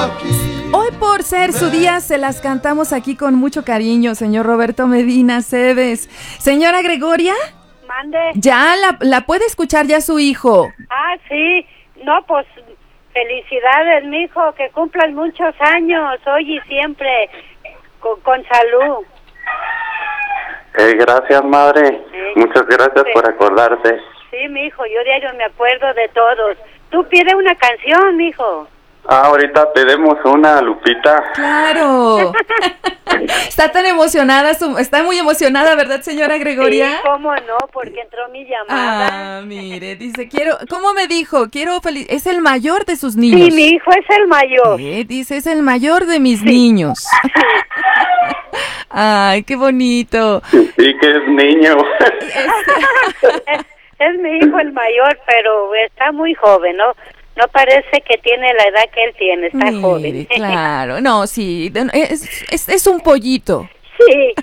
Hoy por ser su día se las cantamos aquí con mucho cariño, señor Roberto Medina Cebes. Señora Gregoria, Mande. ya la puede escuchar ya su hijo. Ah, sí. No, pues felicidades, mijo, que cumplan muchos años, hoy y siempre, con salud. Gracias, madre. Muchas gracias por acordarte. Sí, mijo, yo diario me acuerdo de todos. Tú pide una canción, mijo. Ahorita pedimos una, Lupita. Claro. Está tan emocionada, está muy emocionada, ¿verdad, señora Gregoria? Sí, cómo no, porque entró mi llamada. Ah, mire, dice, ¿cómo me dijo? Es el mayor de sus niños. Sí, mi hijo es el mayor. Dice, es el mayor de mis niños. Ay, qué bonito. Sí, que es niño. Es mi hijo el mayor, pero está muy joven, ¿no? No parece que tiene la edad que él tiene, está Mire, joven. Claro, no, sí, es un pollito. Sí.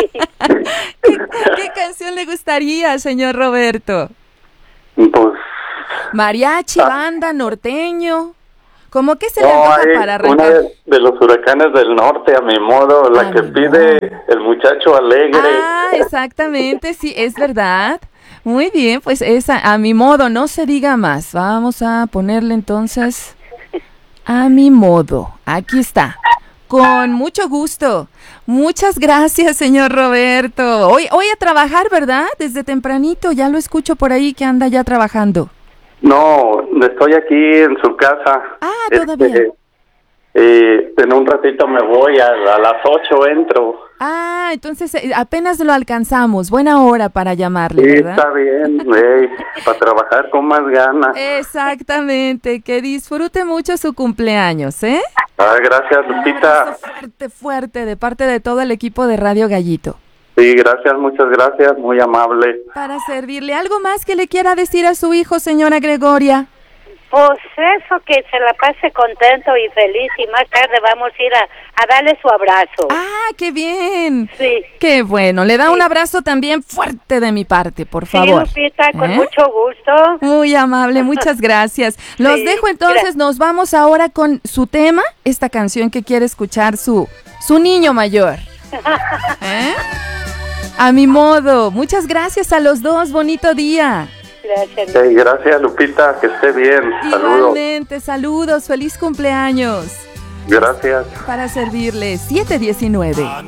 ¿Qué canción le gustaría, señor Roberto? Pues... Mariachi, banda, norteño. ¿Cómo que se le antoja para arrancar? Una de los huracanes del norte, a mi modo, la que pide el muchacho alegre. Ah, exactamente, sí, es verdad. Muy bien, pues esa, a mi modo, no se diga más. Vamos a ponerle entonces a mi modo. Aquí está. Con mucho gusto. Muchas gracias, señor Roberto. Hoy a trabajar, ¿verdad? Desde tempranito, ya lo escucho por ahí que anda ya trabajando. No, estoy aquí en su casa. Ah, todavía. En un ratito me voy, a las 8 entro. Ah, entonces apenas lo alcanzamos. Buena hora para llamarle, Sí, ¿verdad? está bien, para trabajar con más ganas. Exactamente, que disfrute mucho su cumpleaños, ¿eh? Ah, gracias, Lupita. Un abrazo fuerte de parte de todo el equipo de Radio Gallito. Sí, gracias, muchas gracias, muy amable. Para servirle, ¿algo más que le quiera decir a su hijo, señora Gregoria? Pues eso, que se la pase contento y feliz, y más tarde vamos a ir a darle su abrazo. ¡Ah, qué bien! Sí. ¡Qué bueno! Le da un abrazo también fuerte de mi parte, por favor. Sí, Lupita, con mucho gusto. Muy amable, muchas gracias. Los dejo entonces, nos vamos ahora con su tema, esta canción que quiere escuchar su niño mayor. A mi modo. Muchas gracias a los dos, bonito día. Gracias. Gracias, Lupita, que esté bien. Saludos. Igualmente, saludos, feliz cumpleaños. Gracias. Para servirle, 7:19.